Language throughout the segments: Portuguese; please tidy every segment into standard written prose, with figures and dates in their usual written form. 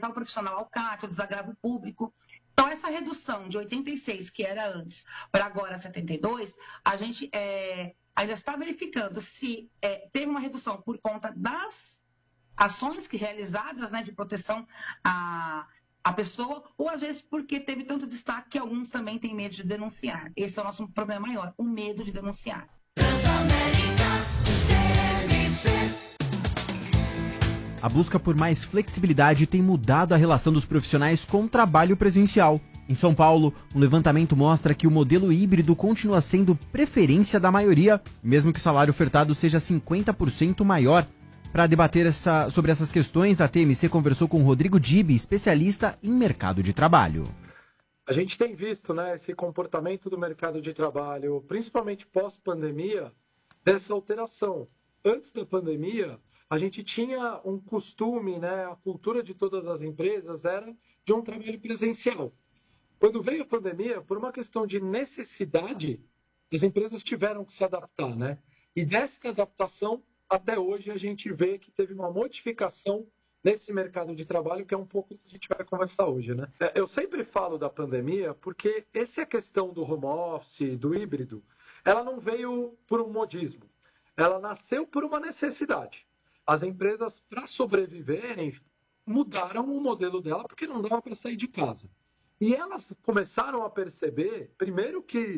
desqualificar o profissional ao CAT, o desagravo público. Então, essa redução de 86, que era antes, para agora 72, a gente ainda está verificando se teve uma redução por conta das ações realizadas, né, de proteção à pessoa, ou às vezes porque teve tanto destaque que alguns também têm medo de denunciar. Esse é o nosso problema maior, o medo de denunciar. A busca por mais flexibilidade tem mudado a relação dos profissionais com o trabalho presencial. Em São Paulo, um levantamento mostra que o modelo híbrido continua sendo preferência da maioria, mesmo que o salário ofertado seja 50% maior. Para debater sobre essas questões, a TMC conversou com Rodrigo Dibi, especialista em mercado de trabalho. A gente tem visto, né, esse comportamento do mercado de trabalho, principalmente pós-pandemia, dessa alteração. Antes da pandemia, a gente tinha um costume, né, a cultura de todas as empresas era de um trabalho presencial. Quando veio a pandemia, por uma questão de necessidade, as empresas tiveram que se adaptar, né? E dessa adaptação, até hoje, a gente vê que teve uma modificação nesse mercado de trabalho, que é um pouco que a gente vai conversar hoje, né? Eu sempre falo da pandemia porque essa é a questão do home office, do híbrido, ela não veio por um modismo, ela nasceu por uma necessidade. As empresas, para sobreviverem, mudaram o modelo dela porque não dava para sair de casa. E elas começaram a perceber, primeiro, que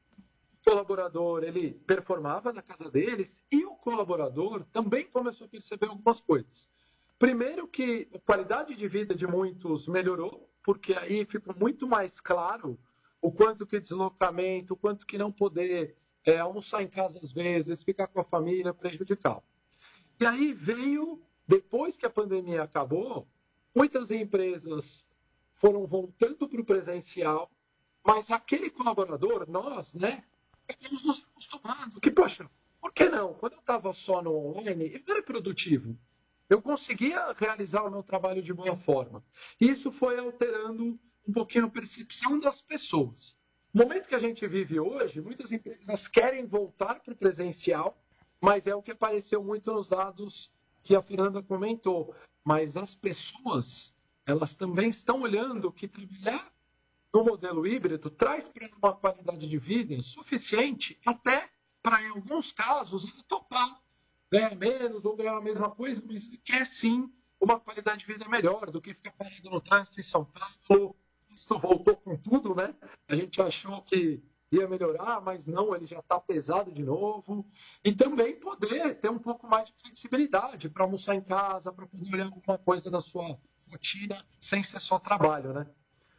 o colaborador ele performava na casa deles e o colaborador também começou a perceber algumas coisas. Primeiro que a qualidade de vida de muitos melhorou, porque aí ficou muito mais claro o quanto que deslocamento, o quanto que não poder almoçar em casa às vezes, ficar com a família, prejudicava. E aí veio, depois que a pandemia acabou, muitas empresas foram voltando para o presencial, mas aquele colaborador, nós, né, estamos nos acostumando. Que, poxa, por que não? Quando eu estava só no online, eu era produtivo. Eu conseguia realizar o meu trabalho de boa forma. Isso foi alterando um pouquinho a percepção das pessoas. No momento que a gente vive hoje, muitas empresas querem voltar para o presencial, mas é o que apareceu muito nos dados que a Fernanda comentou. Mas as pessoas, elas também estão olhando que trabalhar no modelo híbrido traz para uma qualidade de vida suficiente até para, em alguns casos, ele topar ganhar menos ou ganhar a mesma coisa, mas ele quer sim uma qualidade de vida melhor do que ficar parado no trânsito em São Paulo. Isso voltou com tudo, né? A gente achou que ia melhorar, mas não, ele já está pesado de novo. E também poder ter um pouco mais de flexibilidade para almoçar em casa, para poder olhar alguma coisa da sua rotina sem ser só trabalho, né?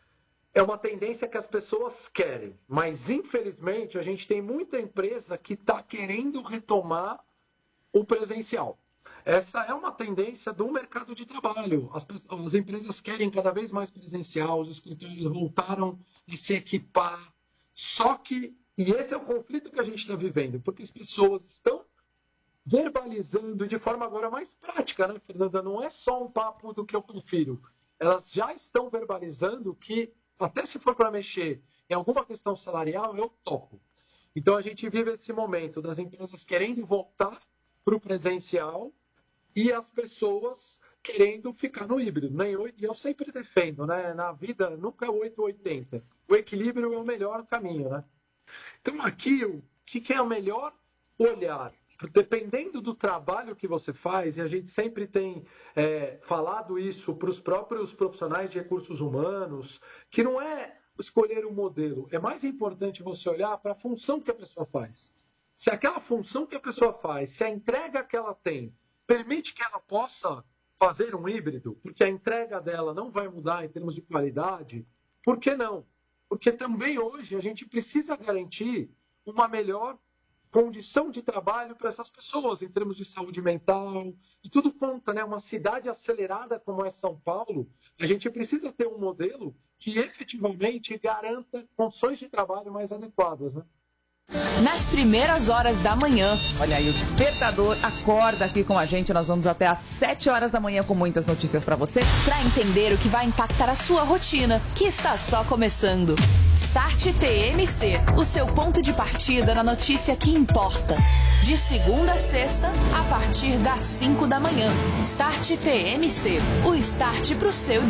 É uma tendência que as pessoas querem, mas infelizmente a gente tem muita empresa que está querendo retomar o presencial. Essa é uma tendência do mercado de trabalho. As empresas querem cada vez mais presencial, os escritórios voltaram a se equipar. Só que, e esse é o conflito que a gente está vivendo, porque as pessoas estão verbalizando de forma agora mais prática, né, Fernanda? Não é só um papo do que eu prefiro. Elas já estão verbalizando que, até se for para mexer em alguma questão salarial, eu topo. Então, a gente vive esse momento das empresas querendo voltar para o presencial e as pessoas querendo ficar no híbrido, né? E eu sempre defendo, né? Na vida nunca é 8/80. O equilíbrio é o melhor caminho, né? Então aqui, o que é o melhor olhar? Dependendo do trabalho que você faz, e a gente sempre tem falado isso para os próprios profissionais de recursos humanos, que não é escolher um modelo, é mais importante você olhar para a função que a pessoa faz. Se aquela função que a pessoa faz, se a entrega que ela tem, permite que ela possa fazer um híbrido, porque a entrega dela não vai mudar em termos de qualidade, por que não? Porque também hoje a gente precisa garantir uma melhor condição de trabalho para essas pessoas, em termos de saúde mental, e tudo conta, né? Uma cidade acelerada como é São Paulo, a gente precisa ter um modelo que efetivamente garanta condições de trabalho mais adequadas, né? Nas primeiras horas da manhã, olha aí, o Despertador acorda aqui com a gente. Nós vamos até às 7 horas da manhã com muitas notícias para você, para entender o que vai impactar a sua rotina, que está só começando. Start TMC, o seu ponto de partida na notícia que importa. De segunda a sexta, a partir das 5 da manhã. Start TMC, o start para o seu